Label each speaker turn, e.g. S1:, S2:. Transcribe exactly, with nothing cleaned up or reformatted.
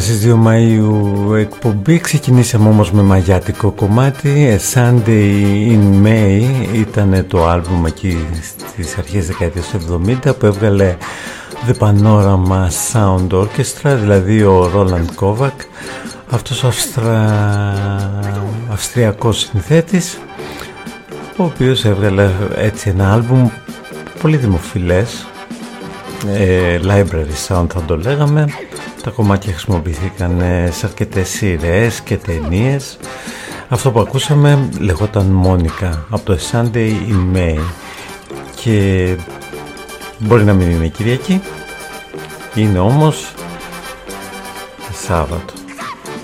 S1: Στις δύο Μαΐου εκπομπή ξεκινήσαμε όμως με μαγιάτικο κομμάτι. A Sunday in May ήταν το άλμπουμ εκεί στις αρχές δεκαετίας του εβδομήντα που έβγαλε The Panorama Sound Orchestra, δηλαδή ο Roland Kovac, αυτός ο Αυστρα... αυστριακός συνθέτης, ο οποίος έβγαλε έτσι ένα άλμπουμ πολύ δημοφιλές, ε, library sound θα το λέγαμε. Τα κομμάτια χρησιμοποιήθηκαν σε αρκετές σειρές και ταινίες. Αυτό που ακούσαμε λεγόταν Μόνικα από το Sunday in May και μπορεί να μην είναι Κυριακή, είναι όμως Σάββατο.